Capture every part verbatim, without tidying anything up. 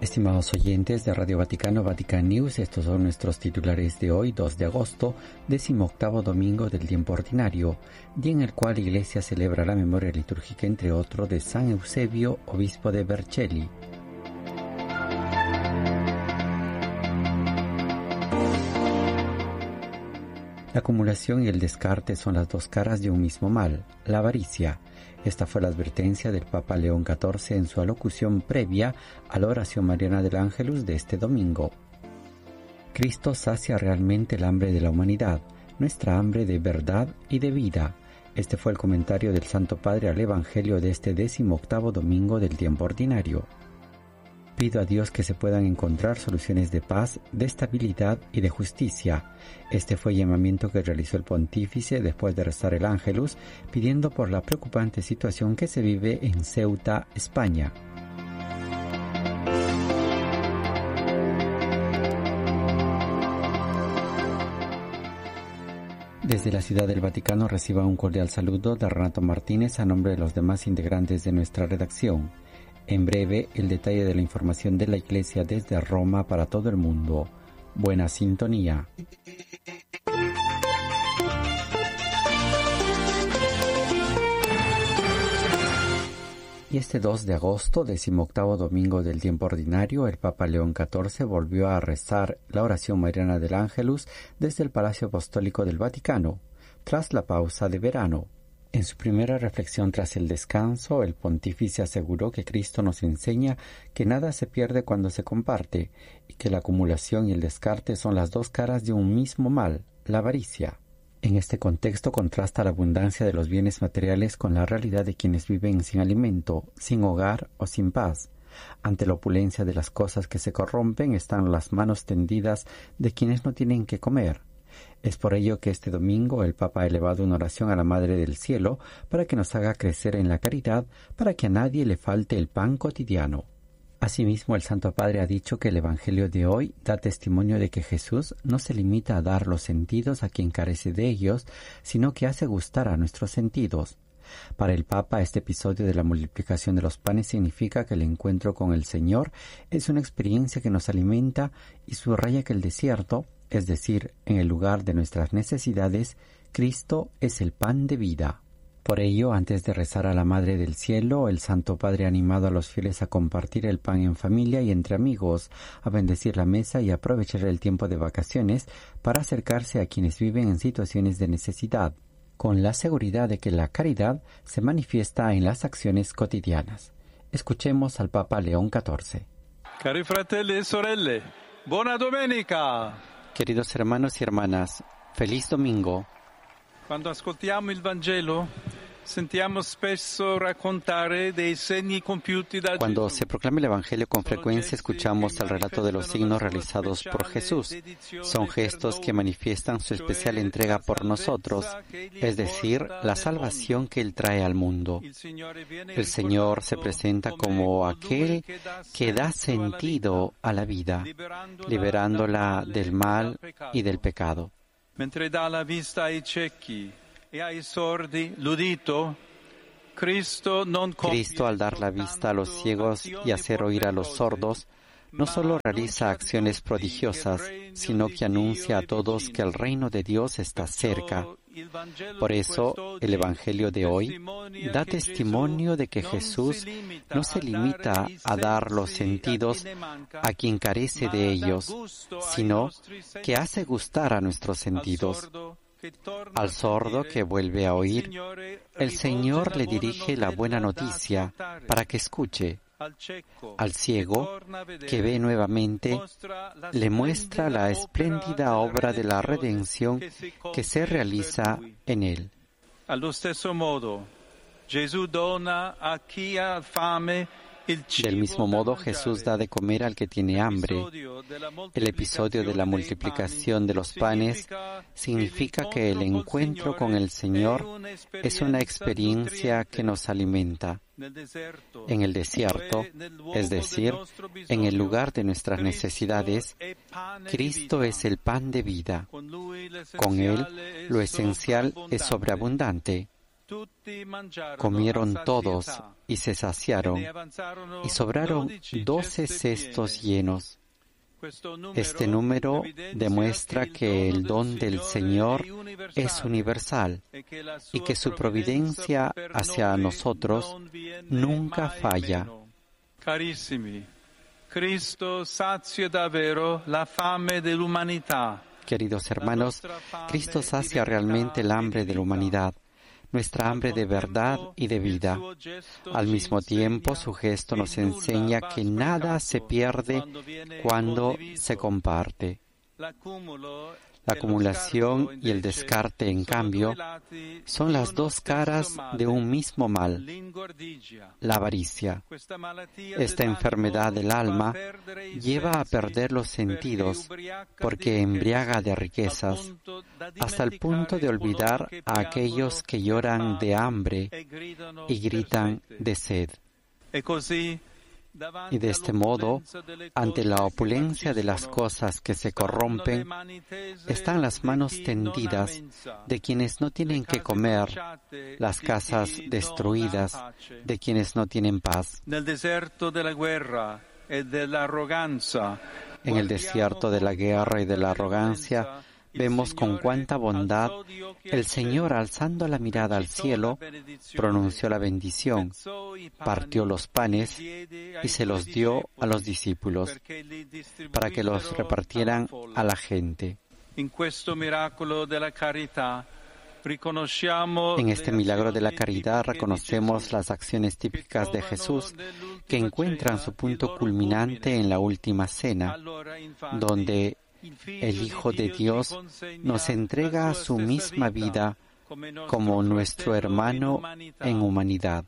Estimados oyentes de Radio Vaticano, Vatican News, estos son nuestros titulares de hoy, dos de agosto, decimoctavo domingo del tiempo ordinario, día en el cual la Iglesia celebra la memoria litúrgica, entre otros, de San Eusebio, obispo de Vercelli. La acumulación y el descarte son las dos caras de un mismo mal, la avaricia. Esta fue la advertencia del Papa León catorce en su alocución previa a la oración mariana del Ángelus de este domingo. Cristo sacia realmente el hambre de la humanidad, nuestra hambre de verdad y de vida. Este fue el comentario del Santo Padre al Evangelio de este decimoctavo domingo del tiempo ordinario. Pido a Dios que se puedan encontrar soluciones de paz, de estabilidad y de justicia. Este fue el llamamiento que realizó el pontífice después de rezar el Ángelus, pidiendo por la preocupante situación que se vive en Ceuta, España. Desde la Ciudad del Vaticano reciba un cordial saludo de Renato Martínez a nombre de los demás integrantes de nuestra redacción. En breve, el detalle de la información de la Iglesia desde Roma para todo el mundo. Buena sintonía. Y este dos de agosto, decimoctavo domingo del tiempo ordinario, el Papa León catorce volvió a rezar la oración mariana del Ángelus desde el Palacio Apostólico del Vaticano, tras la pausa de verano. En su primera reflexión tras el descanso, el pontífice aseguró que Cristo nos enseña que nada se pierde cuando se comparte y que la acumulación y el descarte son las dos caras de un mismo mal, la avaricia. En este contexto contrasta la abundancia de los bienes materiales con la realidad de quienes viven sin alimento, sin hogar o sin paz. Ante la opulencia de las cosas que se corrompen están las manos tendidas de quienes no tienen que comer. Es por ello que este domingo el Papa ha elevado una oración a la Madre del Cielo para que nos haga crecer en la caridad, para que a nadie le falte el pan cotidiano. Asimismo, el Santo Padre ha dicho que el Evangelio de hoy da testimonio de que Jesús no se limita a dar los sentidos a quien carece de ellos, sino que hace gustar a nuestros sentidos. Para el Papa, este episodio de la multiplicación de los panes significa que el encuentro con el Señor es una experiencia que nos alimenta y subraya que el desierto, es decir, en el lugar de nuestras necesidades, Cristo es el pan de vida. Por ello, antes de rezar a la Madre del Cielo, el Santo Padre ha animado a los fieles a compartir el pan en familia y entre amigos, a bendecir la mesa y aprovechar el tiempo de vacaciones para acercarse a quienes viven en situaciones de necesidad, con la seguridad de que la caridad se manifiesta en las acciones cotidianas. Escuchemos al Papa León catorce. Cari fratelli e sorelle, buona domenica! Queridos hermanos y hermanas, feliz domingo. Quando ascoltiamo il Vangelo, sentiamo spesso raccontare dei segni compiuti da Cuando Gesù. se proclama el Evangelio con frecuencia escuchamos el relato de los signos realizados por Jesús. Son gestos que manifiestan su especial entrega por nosotros, es decir, la salvación que Él trae al mundo. El Señor se presenta como aquel que da sentido a la vida, liberándola del mal y del pecado. Mentre dà la vista ai ciechi e ai sordi l'udito, Cristo non Cristo, al dar la vista a los ciegos y hacer oír a los sordos, no solo realiza acciones prodigiosas, sino que anuncia a todos que el reino de Dios está cerca. Por eso, el Evangelio de hoy da testimonio de que Jesús no se limita a dar los sentidos a quien carece de ellos, sino que hace gustar a nuestros sentidos. Al sordo que vuelve a oír, el Señor le dirige la buena noticia para que escuche. Al ciego, que ve nuevamente, le muestra la espléndida obra de la redención que se realiza en él. Allo stesso modo, Gesù dona a chi ha fame il cibo Del mismo modo, da Jesús mangiare. da de comer al que tiene hambre. El episodio de la multiplicación de los panes significa que el encuentro con el Señor es una experiencia que nos alimenta. En el desierto, es decir, en el lugar de nuestras necesidades, Cristo es el pan de vida. Con Él, lo esencial es sobreabundante. Comieron todos y se saciaron, y sobraron doce cestos llenos. Este número demuestra que el don del Señor es universal y que su providencia hacia nosotros nunca falla. Carissimi, Cristo sacia davvero la fame dell'umanità. Queridos hermanos, Cristo sacia realmente el hambre de la humanidad, nuestra hambre de verdad y de vida. Al mismo tiempo, su gesto nos enseña que nada se pierde cuando se comparte. La acumulación y el descarte, en cambio, son las dos caras de un mismo mal, la avaricia. Esta enfermedad del alma lleva a perder los sentidos porque embriaga de riquezas, hasta el punto de olvidar a aquellos que lloran de hambre y gritan de sed. Y de este modo, ante la opulencia de las cosas que se corrompen, están las manos tendidas de quienes no tienen que comer, las casas destruidas de quienes no tienen paz. En el desierto de la guerra y de la arrogancia, vemos con cuánta bondad el Señor, alzando la mirada al cielo, pronunció la bendición, partió los panes y se los dio a los discípulos para que los repartieran a la gente. En este milagro de la caridad reconocemos las acciones típicas de Jesús que encuentran su punto culminante en la última cena, donde el Hijo de Dios nos entrega su misma vida como nuestro hermano en humanidad.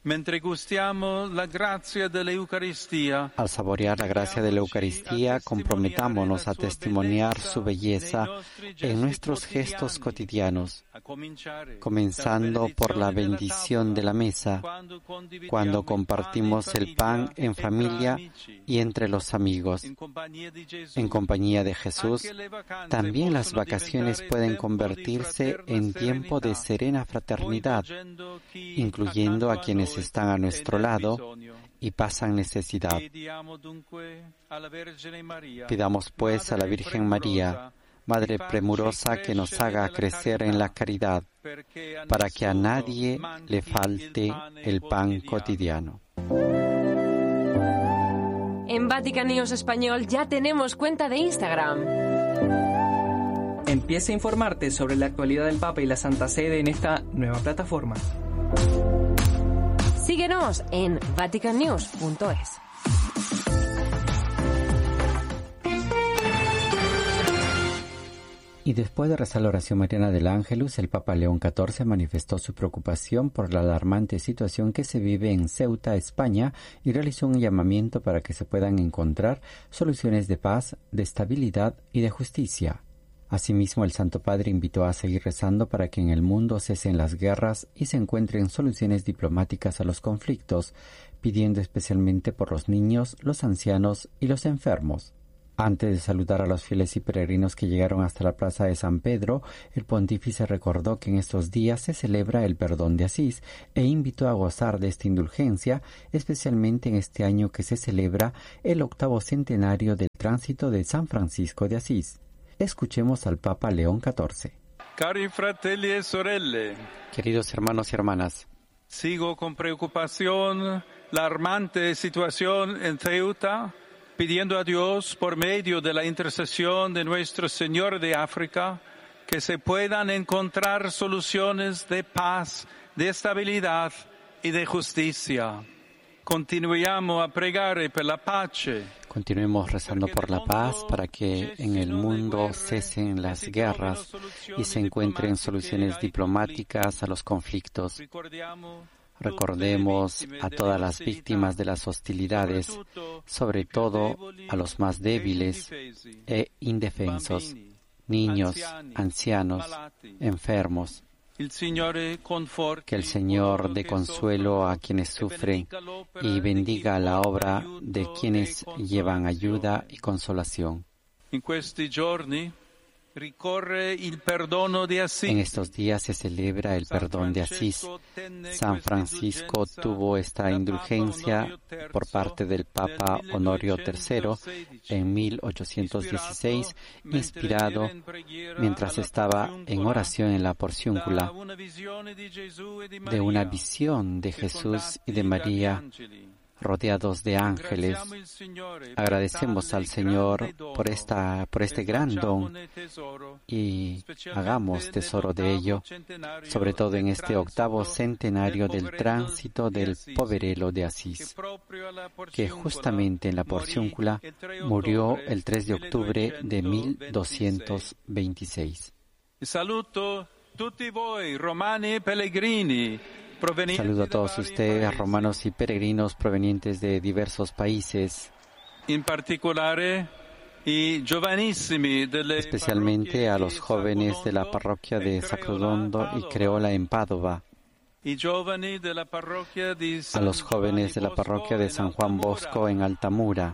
Al saborear la gracia de la Eucaristía, comprometámonos a testimoniar su belleza en nuestros gestos cotidianos, comenzando por la bendición de la mesa, cuando compartimos el pan en familia y entre los amigos. En compañía de Jesús, también las vacaciones pueden convertirse en tiempo de serena fraternidad, incluyendo a quienes están a nuestro lado y pasan necesidad. Pidamos pues a la Virgen María, Madre premurosa, que nos haga crecer en la caridad, para que a nadie le falte el pan cotidiano. En Vatican News Español ya tenemos cuenta de Instagram. Empieza a informarte sobre la actualidad del Papa y la Santa Sede en esta nueva plataforma. Síguenos en vatican news punto es. Y después de rezar la oración mariana del Ángelus, el Papa León catorce manifestó su preocupación por la alarmante situación que se vive en Ceuta, España, y realizó un llamamiento para que se puedan encontrar soluciones de paz, de estabilidad y de justicia. Asimismo, el Santo Padre invitó a seguir rezando para que en el mundo cesen las guerras y se encuentren soluciones diplomáticas a los conflictos, pidiendo especialmente por los niños, los ancianos y los enfermos. Antes de saludar a los fieles y peregrinos que llegaron hasta la plaza de San Pedro, el pontífice recordó que en estos días se celebra el perdón de Asís e invitó a gozar de esta indulgencia, especialmente en este año que se celebra el octavo centenario del tránsito de San Francisco de Asís. Escuchemos al Papa León catorce. Cari fratelli e sorelle, queridos hermanos y hermanas, sigo con preocupación la alarmante situación en Ceuta, pidiendo a Dios, por medio de la intercesión de nuestro Señor de África, que se puedan encontrar soluciones de paz, de estabilidad y de justicia. Continuiamo a pregare per la pace. Continuemos rezando por la paz para que en el mundo cesen las guerras y se encuentren soluciones diplomáticas a los conflictos. Recordemos a todas las víctimas de las hostilidades, sobre todo a los más débiles e indefensos, niños, ancianos, enfermos. Que el Señor dé consuelo a quienes sufren y bendiga la obra de quienes llevan ayuda y consolación. En questi giorni En estos días se celebra el perdón de Asís. San Francisco tuvo esta indulgencia por parte del Papa Honorio tercero en mil ochocientos dieciséis, inspirado mientras estaba en oración en la porciúncula de una visión de Jesús y de María rodeados de ángeles. Agradecemos al Señor por esta, por este gran don y hagamos tesoro de ello, sobre todo en este octavo centenario del tránsito del Poverello de Asís, que justamente en la porciúncula murió el tres de octubre de mil doscientos veintiséis. Saluto tutti voi, romani pellegrini. Saludo a todos ustedes, romanos y peregrinos provenientes de diversos países, especialmente a los jóvenes de la parroquia de Sacrodondo y Creola en Padova, a los jóvenes de la parroquia de San Juan Bosco en Altamura,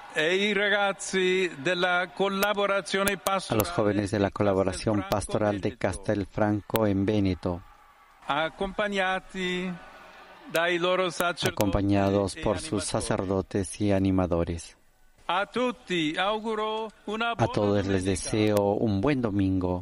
a los jóvenes de la colaboración pastoral de Castelfranco en Véneto, acompañados por sus sacerdotes y animadores. A todos les deseo un buen domingo.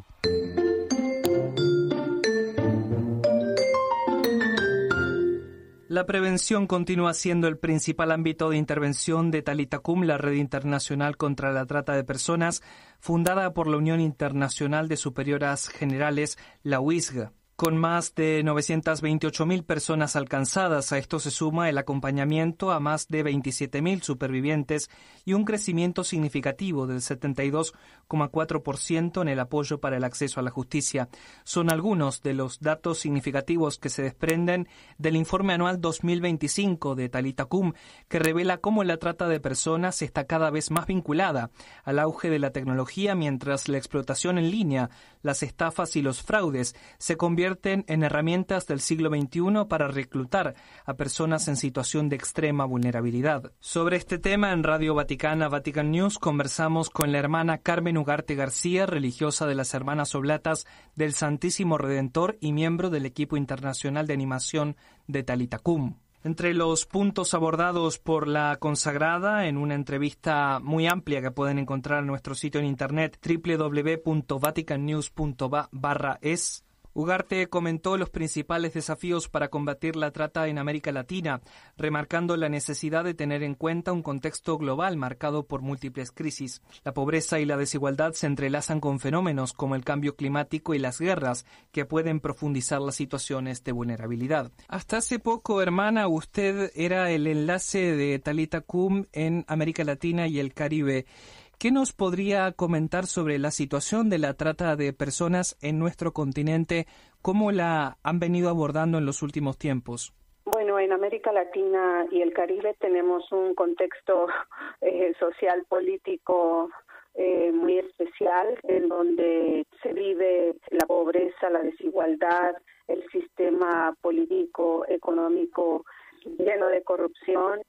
La prevención continúa siendo el principal ámbito de intervención de Talitha Kum, la Red Internacional contra la Trata de Personas, fundada por la Unión Internacional de Superioras Generales, la U I S G. Con más de novecientas veintiocho mil personas alcanzadas, a esto se suma el acompañamiento a más de veintisiete mil supervivientes y un crecimiento significativo del setenta y dos coma cuatro por ciento en el apoyo para el acceso a la justicia. Son algunos de los datos significativos que se desprenden del informe anual dos mil veinticinco de Talitha Kum, que revela cómo la trata de personas está cada vez más vinculada al auge de la tecnología, mientras la explotación en línea, las estafas y los fraudes se convierten en herramientas del siglo veintiuno para reclutar a personas en situación de extrema vulnerabilidad. Sobre este tema, en Radio Vaticana, Vatican News, conversamos con la hermana Carmen Ugarte García, religiosa de las Hermanas Oblatas del Santísimo Redentor y miembro del equipo internacional de animación de Talitha Kum. Entre los puntos abordados por la consagrada en una entrevista muy amplia que pueden encontrar en nuestro sitio en internet doble u doble u doble u punto vatican news punto va barra es, Ugarte comentó los principales desafíos para combatir la trata en América Latina, remarcando la necesidad de tener en cuenta un contexto global marcado por múltiples crisis. La pobreza y la desigualdad se entrelazan con fenómenos como el cambio climático y las guerras, que pueden profundizar las situaciones de vulnerabilidad. Hasta hace poco, hermana, usted era el enlace de Talitha Kum en América Latina y el Caribe. ¿Qué nos podría comentar sobre la situación de la trata de personas en nuestro continente? ¿Cómo la han venido abordando en los últimos tiempos? Bueno, en América Latina y el Caribe tenemos un contexto eh, social, político eh, muy especial, en donde se vive la pobreza, la desigualdad, el sistema político, económico lleno de corrupción.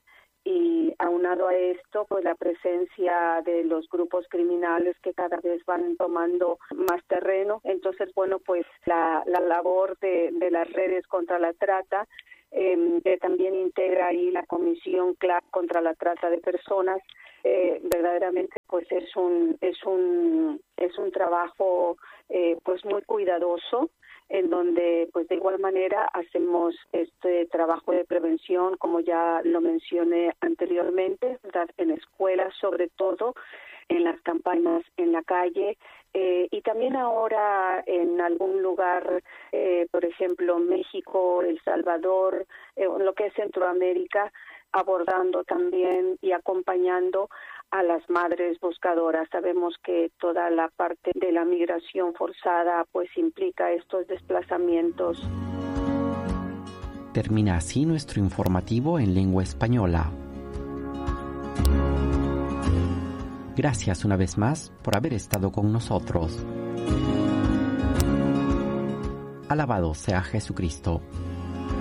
Y aunado a esto, pues la presencia de los grupos criminales que cada vez van tomando más terreno. Entonces, bueno, pues la, la labor de, de las redes contra la trata, eh, que también integra ahí la Comisión C L A C contra la trata de personas, eh, verdaderamente pues es un es un es un trabajo eh, pues muy cuidadoso, en donde pues de igual manera hacemos este trabajo de prevención, como ya lo mencioné anteriormente, ¿verdad? En escuelas, sobre todo en las campañas en la calle, eh, y también ahora en algún lugar, eh, por ejemplo México, El Salvador, eh, lo que es Centroamérica, abordando también y acompañando a las madres buscadoras. Sabemos que toda la parte de la migración forzada pues implica estos desplazamientos. Termina así nuestro informativo en lengua española. Gracias una vez más por haber estado con nosotros. Alabado sea Jesucristo.